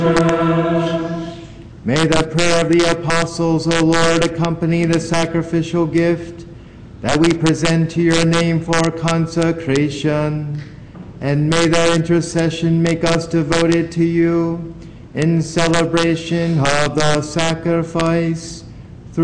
May the prayer of the apostles, O Lord, accompany the sacrificial gift that we present to your name for consecration, and may their intercession make us devoted to you in celebration of the sacrifice